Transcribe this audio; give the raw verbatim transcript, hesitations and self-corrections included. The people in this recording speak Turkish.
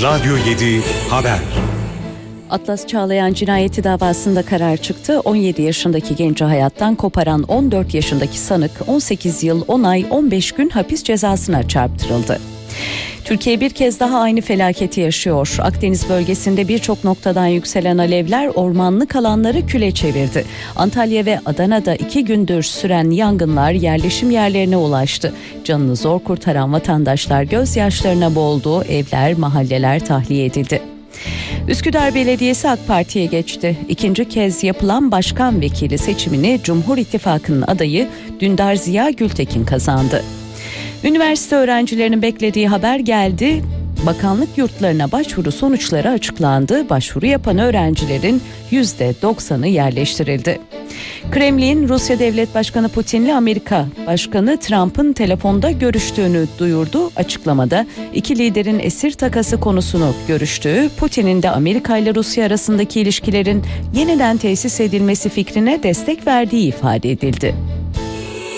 Radyo yedi Haber. Atlas Çağlayan cinayeti davasında karar çıktı. on yedi yaşındaki genci hayattan koparan on dört yaşındaki sanık on sekiz yıl on ay on beş gün hapis cezasına çarptırıldı. Türkiye bir kez daha aynı felaketi yaşıyor. Akdeniz bölgesinde birçok noktadan yükselen alevler ormanlık alanları küle çevirdi. Antalya ve Adana'da iki gündür süren yangınlar yerleşim yerlerine ulaştı. Canını zor kurtaran vatandaşlar gözyaşlarına boğuldu, evler, mahalleler tahliye edildi. Üsküdar Belediyesi AK Parti'ye geçti. İkinci kez yapılan başkan vekili seçimini Cumhur İttifakı'nın adayı Dündar Ziya Gültekin kazandı. Üniversite öğrencilerinin beklediği haber geldi. Bakanlık yurtlarına başvuru sonuçları açıklandı. Başvuru yapan öğrencilerin yüzde doksanı yerleştirildi. Kremlin, Rusya Devlet Başkanı Putin'le Amerika Başkanı Trump'ın telefonda görüştüğünü duyurdu. Açıklamada iki liderin esir takası konusunu görüştüğü, Putin'in de Amerika ile Rusya arasındaki ilişkilerin yeniden tesis edilmesi fikrine destek verdiği ifade edildi.